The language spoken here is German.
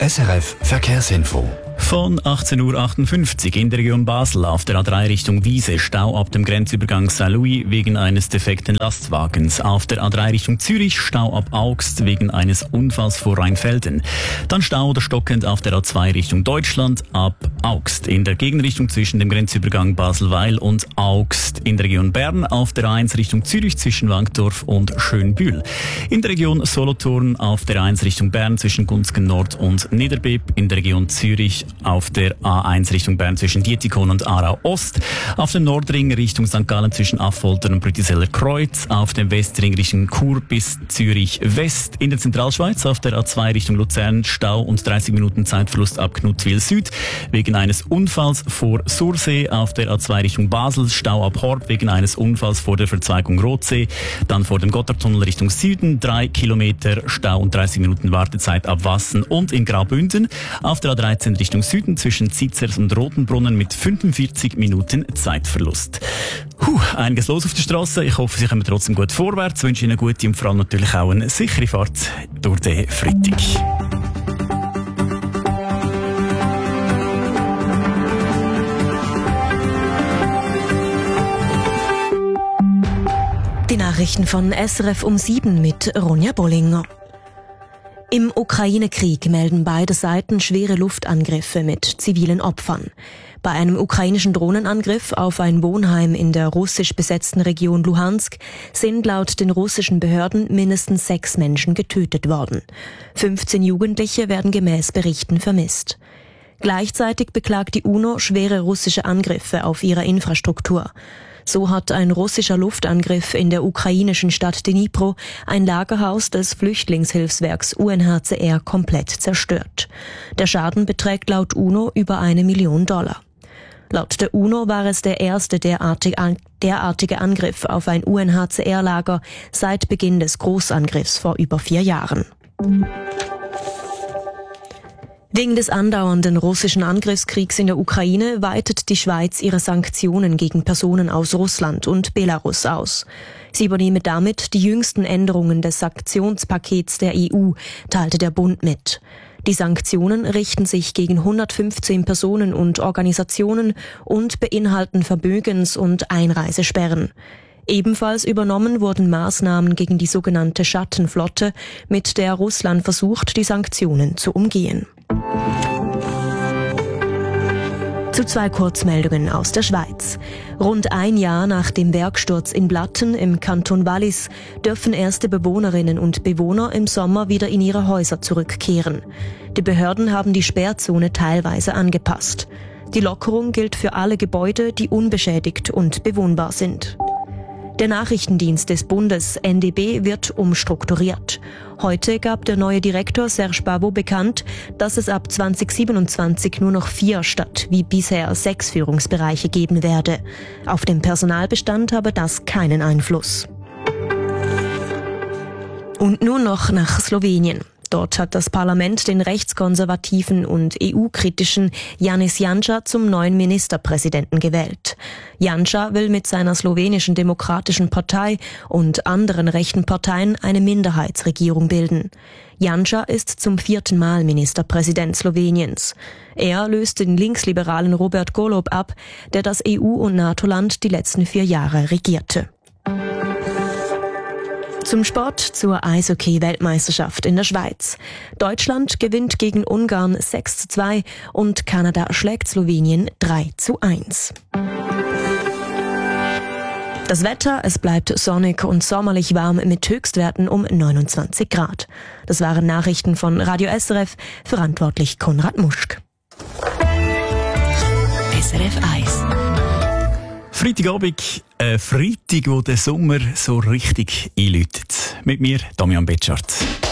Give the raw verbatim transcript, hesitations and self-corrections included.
S R F Verkehrsinfo. Von achtzehn Uhr achtundfünfzig in der Region Basel auf der A drei Richtung Wiese, Stau ab dem Grenzübergang Saint-Louis wegen eines defekten Lastwagens. Auf der A drei Richtung Zürich, Stau ab Augst wegen eines Unfalls vor Rheinfelden. Dann Stau oder stockend auf der A zwei Richtung Deutschland ab Augst. In der Gegenrichtung zwischen dem Grenzübergang Basel-Weil und Augst. In der Region Bern auf der A eins Richtung Zürich zwischen Wankdorf und Schönbühl. In der Region Solothurn auf der A eins Richtung Bern zwischen Gunzgen Nord und Niederbipp. In der Region Zürich auf der A eins Richtung Bern zwischen Dietikon und Aarau Ost, auf dem Nordring Richtung Sankt Gallen zwischen Affoltern und Brütiseller Kreuz, auf dem Westring Richtung Chur bis Zürich West, in der Zentralschweiz auf der A zwei Richtung Luzern Stau und dreißig Minuten Zeitverlust ab Knutzwil Süd wegen eines Unfalls vor Sursee, auf der A zwei Richtung Basel Stau ab Horb wegen eines Unfalls vor der Verzweigung Rotsee, dann vor dem Gotthardtunnel Richtung Süden drei Kilometer Stau und dreißig Minuten Wartezeit ab Wassen und in Graubünden, auf der A dreizehn Richtung Süden zwischen Zizers und Rotenbrunnen mit fünfundvierzig Minuten Zeitverlust. Puh, einiges los auf der Straße. Ich hoffe, Sie kommen trotzdem gut vorwärts. Ich wünsche Ihnen eine gute und vor allem natürlich auch eine sichere Fahrt durch den Freitag. Die Nachrichten von S R F um sieben mit Ronja Bollinger. Im Ukraine-Krieg melden beide Seiten schwere Luftangriffe mit zivilen Opfern. Bei einem ukrainischen Drohnenangriff auf ein Wohnheim in der russisch besetzten Region Luhansk sind laut den russischen Behörden mindestens sechs Menschen getötet worden. fünfzehn Jugendliche werden gemäß Berichten vermisst. Gleichzeitig beklagt die UNO schwere russische Angriffe auf ihre Infrastruktur. So hat ein russischer Luftangriff in der ukrainischen Stadt Dnipro ein Lagerhaus des Flüchtlingshilfswerks U N H C R komplett zerstört. Der Schaden beträgt laut UNO über eine Million Dollar. Laut der UNO war es der erste derartige Angriff auf ein U N H C R-Lager seit Beginn des Großangriffs vor über vier Jahren. Wegen des andauernden russischen Angriffskriegs in der Ukraine weitet die Schweiz ihre Sanktionen gegen Personen aus Russland und Belarus aus. Sie übernehme damit die jüngsten Änderungen des Sanktionspakets der E U, teilte der Bund mit. Die Sanktionen richten sich gegen hundertfünfzehn Personen und Organisationen und beinhalten Vermögens- und Einreisesperren. Ebenfalls übernommen wurden Maßnahmen gegen die sogenannte Schattenflotte, mit der Russland versucht, die Sanktionen zu umgehen. Zu zwei Kurzmeldungen aus der Schweiz. Rund ein Jahr nach dem Bergsturz in Blatten im Kanton Wallis dürfen erste Bewohnerinnen und Bewohner im Sommer wieder in ihre Häuser zurückkehren. Die Behörden haben die Sperrzone teilweise angepasst. Die Lockerung gilt für alle Gebäude, die unbeschädigt und bewohnbar sind. Der Nachrichtendienst des Bundes N D B wird umstrukturiert. Heute gab der neue Direktor Serge Pavot bekannt, dass es ab zwanzig siebenundzwanzig nur noch vier statt wie bisher sechs Führungsbereiche geben werde. Auf den Personalbestand habe das keinen Einfluss. Und nun noch nach Slowenien. Dort hat das Parlament den rechtskonservativen und E U-kritischen Janez Janša zum neuen Ministerpräsidenten gewählt. Janša will mit seiner slowenischen Demokratischen Partei und anderen rechten Parteien eine Minderheitsregierung bilden. Janša ist zum vierten Mal Ministerpräsident Sloweniens. Er löst den linksliberalen Robert Golob ab, der das E U- und NATO-Land die letzten vier Jahre regierte. Zum Sport, zur Eishockey-Weltmeisterschaft in der Schweiz. Deutschland gewinnt gegen Ungarn sechs zu zwei und Kanada schlägt Slowenien drei zu eins. Das Wetter, es bleibt sonnig und sommerlich warm mit Höchstwerten um neunundzwanzig Grad. Das waren Nachrichten von Radio S R F, verantwortlich Konrad Muschk. S R F eins. Freitagabend, ein Freitag, wo der Sommer so richtig einläutet. Mit mir, Damian Betschart.